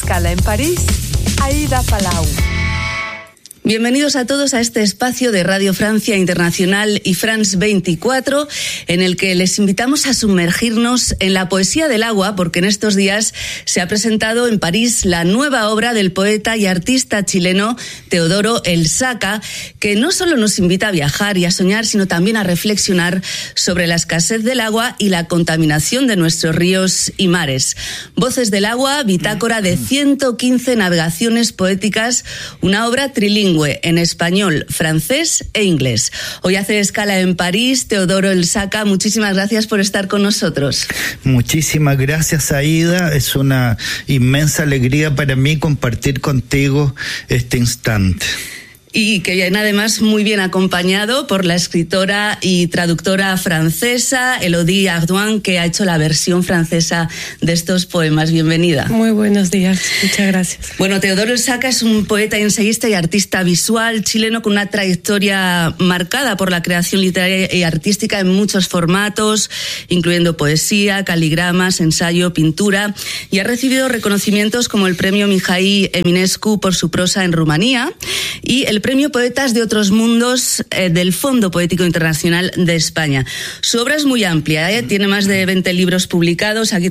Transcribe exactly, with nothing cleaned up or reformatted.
escala en París, Aida Palau. Bienvenidos a todos a este espacio de Radio Francia Internacional y France veinticuatro, en el que les invitamos a sumergirnos en la poesía del agua, porque en estos días se ha presentado en París la nueva obra del poeta y artista chileno Teodoro El Saca, que no solo nos invita a viajar y a soñar, sino también a reflexionar sobre la escasez del agua y la contaminación de nuestros ríos y mares. Voces del agua, bitácora de ciento quince navegaciones poéticas, una obra trilingüe en español, francés e inglés. Hoy hace escala en París Teodoro El Saca. Muchísimas gracias por estar con nosotros. Muchísimas gracias, Aida. Es una inmensa alegría para mí compartir contigo este instante. Y que viene además muy bien acompañado por la escritora y traductora francesa Elodie Ardouin, que ha hecho la versión francesa de estos poemas. Bienvenida. Muy buenos días, muchas gracias. Bueno, Teodoro El Saca es un poeta, ensayista y artista visual chileno con una trayectoria marcada por la creación literaria y artística en muchos formatos, incluyendo poesía, caligramas, ensayo, pintura, y ha recibido reconocimientos como el premio Mihai Eminescu por su prosa en Rumanía y el Premio Poetas de Otros Mundos eh, del Fondo Poético Internacional de España. Su obra es muy amplia, ¿eh? Tiene más de veinte libros publicados. Aquí